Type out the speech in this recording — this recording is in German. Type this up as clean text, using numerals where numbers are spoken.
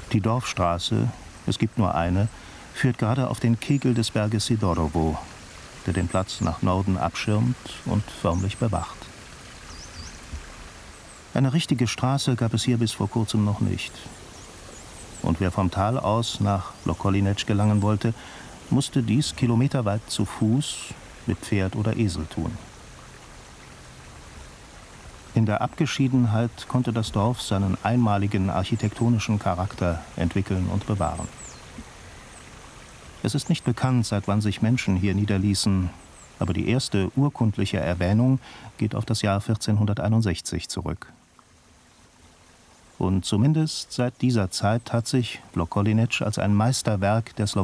Die Dorfstraße, es gibt nur eine, führt gerade auf den Kegel des Berges Sidorowo, der den Platz nach Norden abschirmt und förmlich bewacht. Eine richtige Straße gab es hier bis vor kurzem noch nicht. Und wer vom Tal aus nach Lokolineč gelangen wollte, musste dies kilometerweit zu Fuß, mit Pferd oder Esel tun. In der Abgeschiedenheit konnte das Dorf seinen einmaligen architektonischen Charakter entwickeln und bewahren. Es ist nicht bekannt, seit wann sich Menschen hier niederließen, aber die erste urkundliche Erwähnung geht auf das Jahr 1461 zurück. Und zumindest seit dieser Zeit hat sich Lokolineč als ein Meisterwerk der